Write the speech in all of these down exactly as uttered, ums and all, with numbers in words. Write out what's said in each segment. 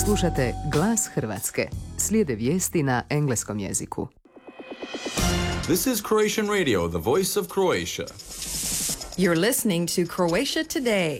Slušate Glas Hrvatske. Slijede vijesti na engleskom jeziku. This is Croatian Radio, the voice of Croatia. You're listening to Croatia Today.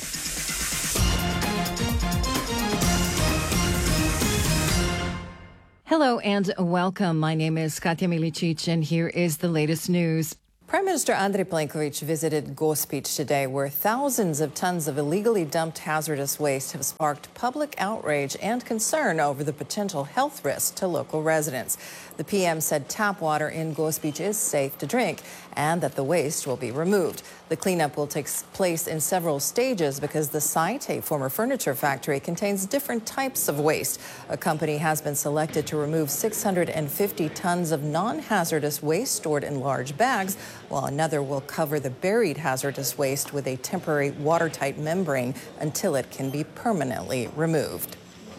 Hello and welcome. My name is Katja Milicic and here is the latest news. Prime Minister Andrej Plenković visited Gospić today, where thousands of tons of illegally dumped hazardous waste have sparked public outrage and concern over the potential health risk to local residents. The P M said tap water in Gospić is safe to drink and that the waste will be removed. The cleanup will take place in several stages because the site, a former furniture factory, contains different types of waste. A company has been selected to remove six hundred fifty tons of non-hazardous waste stored in large bags, while another will cover the buried hazardous waste with a temporary watertight membrane until it can be permanently removed.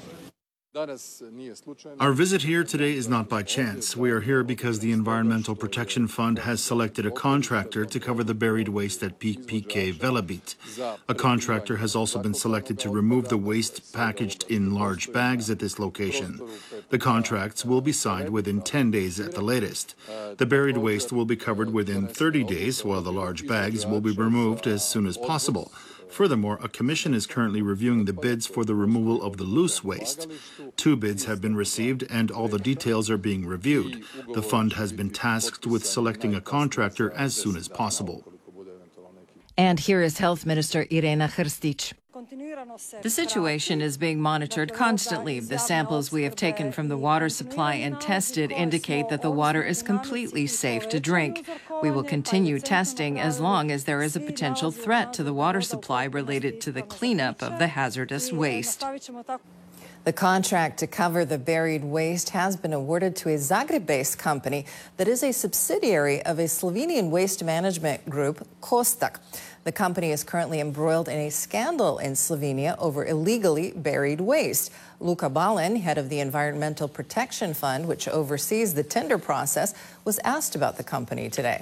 Our visit here today is not by chance. We are here because the Environmental Protection Fund has selected a contractor to cover the buried waste at P P K Velebit. A contractor has also been selected to remove the waste packaged in large bags at this location. The contracts will be signed within ten days at the latest. The buried waste will be covered within thirty days, while the large bags will be removed as soon as possible. Furthermore, a commission is currently reviewing the bids for the removal of the loose waste. Two bids have been received and all the details are being reviewed. The fund has been tasked with selecting a contractor as soon as possible. And here is Health Minister Irena Hrstić. The situation is being monitored constantly. The samples we have taken from the water supply and tested indicate that the water is completely safe to drink. We will continue testing as long as there is a potential threat to the water supply related to the cleanup of the hazardous waste. The contract to cover the buried waste has been awarded to a Zagreb-based company that is a subsidiary of a Slovenian waste management group, Kostak. The company is currently embroiled in a scandal in Slovenia over illegally buried waste. Luka Balin, head of the Environmental Protection Fund, which oversees the tender process, was asked about the company today.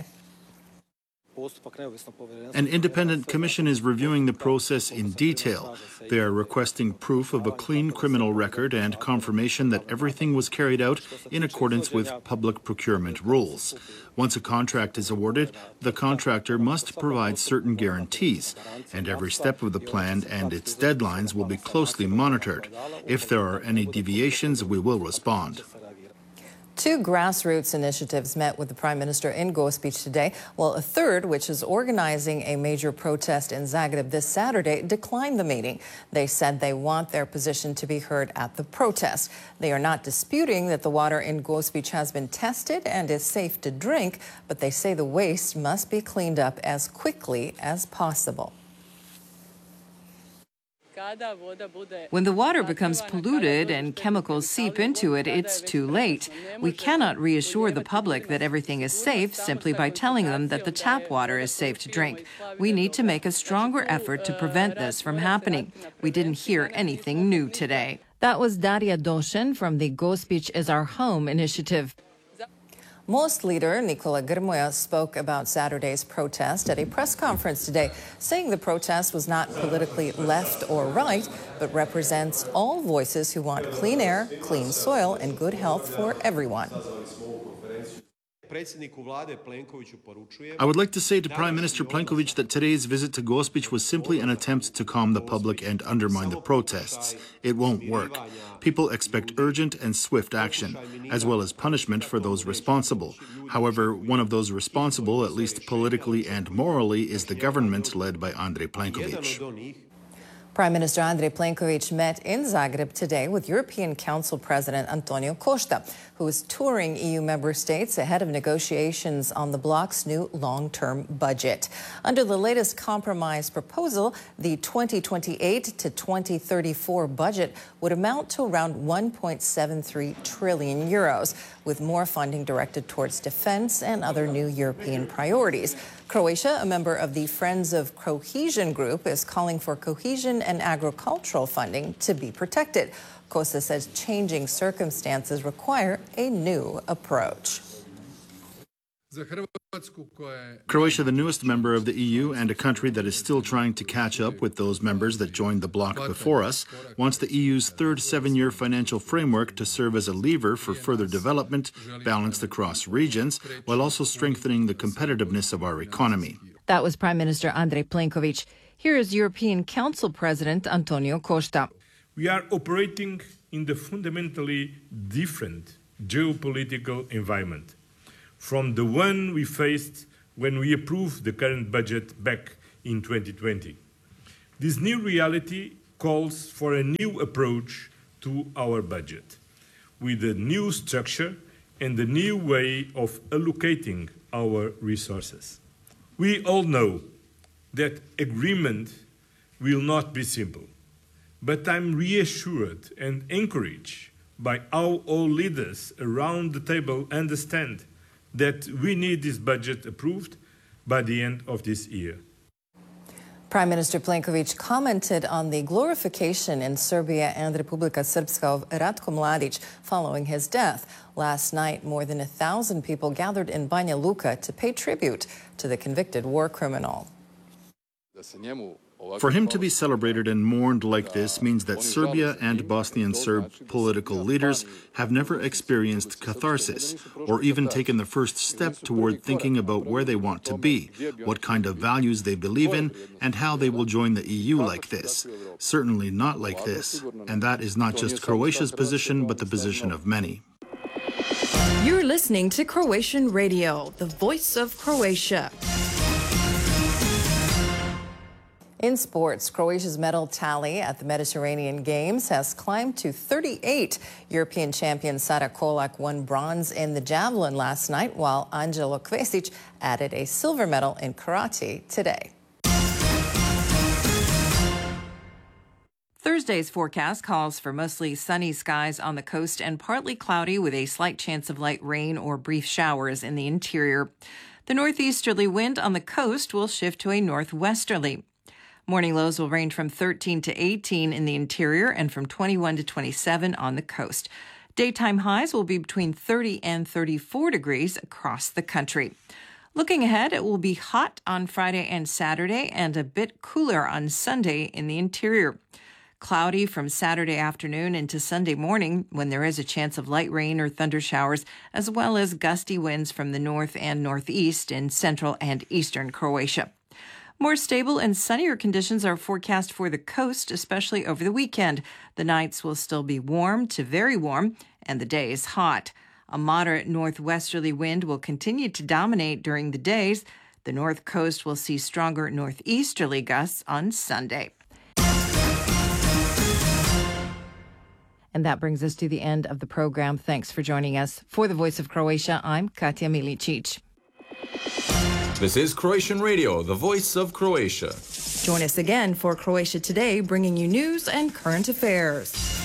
An independent commission is reviewing the process in detail. They are requesting proof of a clean criminal record and confirmation that everything was carried out in accordance with public procurement rules. Once a contract is awarded, the contractor must provide certain guarantees, and every step of the plan and its deadlines will be closely monitored. If there are any deviations, we will respond. Two grassroots initiatives met with the Prime Minister in Gospić today, while a third, which is organizing a major protest in Zagreb this Saturday, declined the meeting. They said they want their position to be heard at the protest. They are not disputing that the water in Gospić has been tested and is safe to drink, but they say the waste must be cleaned up as quickly as possible. When the water becomes polluted and chemicals seep into it, it's too late. We cannot reassure the public that everything is safe simply by telling them that the tap water is safe to drink. We need to make a stronger effort to prevent this from happening. We didn't hear anything new today. That was Daria Doshin from the Gospić is Our Home initiative. Most leader Nikola Grmoja spoke about Saturday's protest at a press conference today, saying the protest was not politically left or right, but represents all voices who want clean air, clean soil, and good health for everyone. I would like to say to Prime Minister Plenković that today's visit to Gospić was simply an attempt to calm the public and undermine the protests. It won't work. People expect urgent and swift action, as well as punishment for those responsible. However, one of those responsible, at least politically and morally, is the government led by Andrej Plenković. Prime Minister Andrej Plenković met in Zagreb today with European Council President Antonio Costa, who is touring E U member states ahead of negotiations on the bloc's new long-term budget. Under the latest compromise proposal, the twenty twenty-eight to twenty thirty-four budget would amount to around one point seven three trillion euros, with more funding directed towards defense and other new European priorities. Croatia, a member of the Friends of Cohesion group, is calling for cohesion and agricultural funding to be protected. Costa says changing circumstances require a new approach. Croatia, the newest member of the E U and a country that is still trying to catch up with those members that joined the bloc before us, wants the E U's third seven-year financial framework to serve as a lever for further development, balanced across regions, while also strengthening the competitiveness of our economy. That was Prime Minister Andrej Plenković. Here is European Council President Antonio Costa. We are operating in the fundamentally different geopolitical environment from the one we faced when we approved the current budget back in twenty twenty. This new reality calls for a new approach to our budget, with a new structure and a new way of allocating our resources. We all know that agreement will not be simple, but I'm reassured and encouraged by how all leaders around the table understand that we need this budget approved by the end of this year. Prime Minister Plenković commented on the glorification in Serbia and Republika Srpska of Ratko Mladić following his death. Last night, more than a thousand people gathered in Banja Luka to pay tribute to the convicted war criminal. For him to be celebrated and mourned like this means that Serbia and Bosnian Serb political leaders have never experienced catharsis or even taken the first step toward thinking about where they want to be, what kind of values they believe in, and how they will join the E U like this. Certainly not like this. And that is not just Croatia's position, but the position of many. You're listening to Croatian Radio, the voice of Croatia. In sports, Croatia's medal tally at the Mediterranean Games has climbed to thirty-eight. European champion Sara Kolak won bronze in the javelin last night, while Anđelo Kvesić added a silver medal in karate today. Thursday's forecast calls for mostly sunny skies on the coast and partly cloudy with a slight chance of light rain or brief showers in the interior. The northeasterly wind on the coast will shift to a northwesterly. Morning lows will range from thirteen to eighteen in the interior and from twenty-one to twenty-seven on the coast. Daytime highs will be between thirty and thirty-four degrees across the country. Looking ahead, it will be hot on Friday and Saturday and a bit cooler on Sunday in the interior. Cloudy from Saturday afternoon into Sunday morning when there is a chance of light rain or thunder showers, as well as gusty winds from the north and northeast in central and eastern Croatia. More stable and sunnier conditions are forecast for the coast, especially over the weekend. The nights will still be warm to very warm, and the days hot. A moderate northwesterly wind will continue to dominate during the days. The north coast will see stronger northeasterly gusts on Sunday. And that brings us to the end of the program. Thanks for joining us. For the Voice of Croatia, I'm Katja Milicic. This is Croatian Radio, the voice of Croatia. Join us again for Croatia Today, bringing you news and current affairs.